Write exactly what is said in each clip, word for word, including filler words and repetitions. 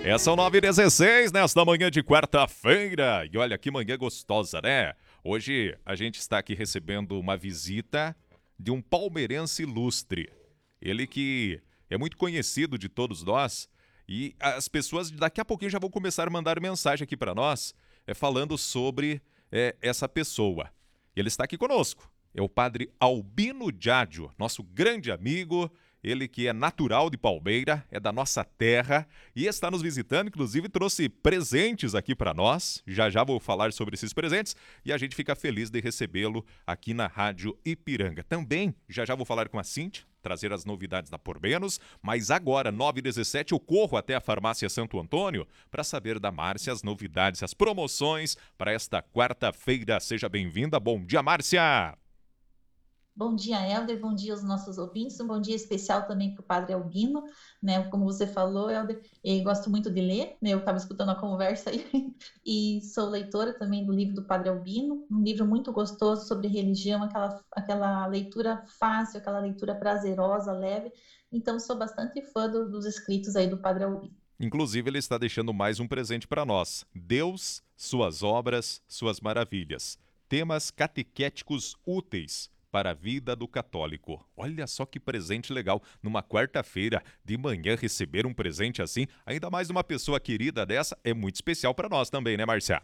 É, são nove e dezesseis nesta manhã de quarta-feira. E olha que manhã gostosa, né? Hoje a gente está aqui recebendo uma visita de um palmeirense ilustre. Ele que é muito conhecido de todos nós. E as pessoas daqui a pouquinho já vão começar a mandar mensagem aqui para nós, é, falando sobre é, essa pessoa. Ele está aqui conosco. É o padre Albino Jádio, nosso grande amigo. Ele que é natural de Palmeira, é da nossa terra e está nos visitando, inclusive trouxe presentes aqui para nós. Já já vou falar sobre esses presentes e a gente fica feliz de recebê-lo aqui na Rádio Ipiranga. Também, já já vou falar com a Cíntia, trazer as novidades da Por Menos, mas agora, nove e dezessete, eu corro até a Farmácia Santo Antônio para saber da Márcia as novidades, as promoções para esta quarta-feira. Seja bem-vinda. Bom dia, Márcia! Bom dia, Helder, bom dia aos nossos ouvintes, um bom dia especial também para o Padre Albino, né, como você falou, Helder, eu gosto muito de ler, né, eu estava escutando a conversa aí, e sou leitora também do livro do Padre Albino, um livro muito gostoso sobre religião, aquela, aquela leitura fácil, aquela leitura prazerosa, leve, então sou bastante fã do, dos escritos aí do Padre Albino. Inclusive, ele está deixando mais um presente para nós. Deus, suas obras, suas maravilhas. Temas catequéticos úteis para a vida do católico. Olha só que presente legal. Numa quarta-feira de manhã receber um presente assim, ainda mais de uma pessoa querida dessa, é muito especial para nós também, né, Marcia?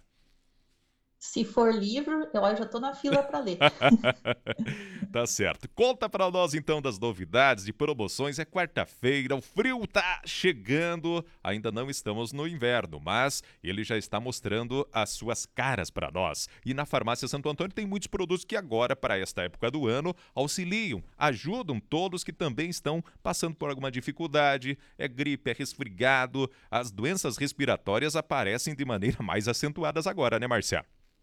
Se for livro, eu já estou na fila para ler. Tá certo. Conta pra nós então das novidades, de promoções. É quarta-feira, o frio tá chegando. Ainda não estamos no inverno, mas ele já está mostrando as suas caras para nós. E na Farmácia Santo Antônio tem muitos produtos que agora, para esta época do ano, auxiliam, ajudam todos que também estão passando por alguma dificuldade. É gripe, é resfriado. As doenças respiratórias aparecem de maneira mais acentuadas agora, né, Marcia?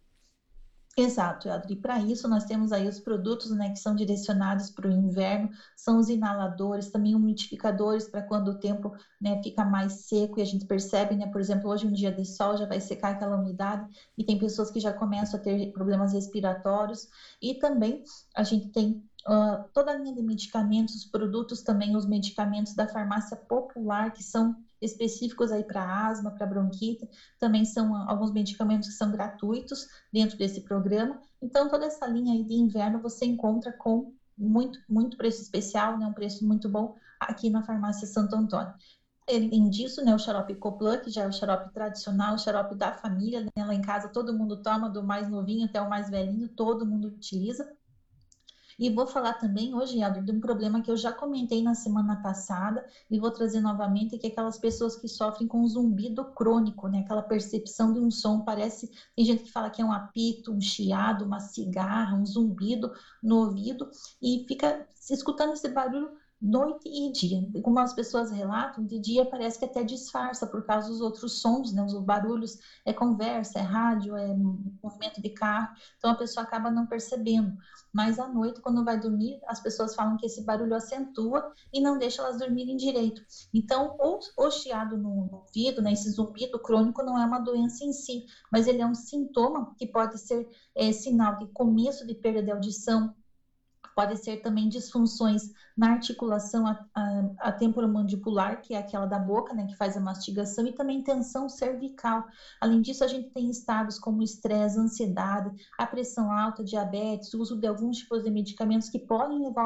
Exato, Adri. E para isso nós temos aí os produtos, né, que são direcionados para o inverno, são os inaladores, também umidificadores para quando o tempo, né, fica mais seco e a gente percebe, né, por exemplo, hoje um dia de sol já vai secar aquela umidade e tem pessoas que já começam a ter problemas respiratórios e também a gente tem uh, toda a linha de medicamentos, os produtos também, os medicamentos da farmácia popular que são específicos aí para asma, para bronquite, também são alguns medicamentos que são gratuitos dentro desse programa. Então, toda essa linha aí de inverno você encontra com muito, muito preço especial, né, um preço muito bom aqui na Farmácia Santo Antônio. Além disso, né, o xarope Coplan, que já é o xarope tradicional, o xarope da família, né, lá em casa todo mundo toma, do mais novinho até o mais velhinho, todo mundo utiliza. E vou falar também hoje, Helder, de um problema que eu já comentei na semana passada e vou trazer novamente, que é aquelas pessoas que sofrem com zumbido crônico, né? Aquela percepção de um som, parece, tem gente que fala que é um apito, um chiado, uma cigarra, um zumbido no ouvido e fica escutando esse barulho noite e dia. Como as pessoas relatam, de dia parece que até disfarça por causa dos outros sons, né? Os barulhos, é conversa, é rádio, é movimento de carro, então a pessoa acaba não percebendo. Mas à noite, quando vai dormir, as pessoas falam que esse barulho acentua e não deixa elas dormirem direito. Então, o, o chiado no, no ouvido, né, esse zumbido crônico, não é uma doença em si, mas ele é um sintoma que pode ser é, sinal de começo de perda de audição, pode ser também disfunções na articulação a, a, a temporomandibular, que é aquela da boca, né, que faz a mastigação, e também tensão cervical. Além disso, a gente tem estados como estresse, ansiedade, a pressão alta, diabetes, o uso de alguns tipos de medicamentos que podem levar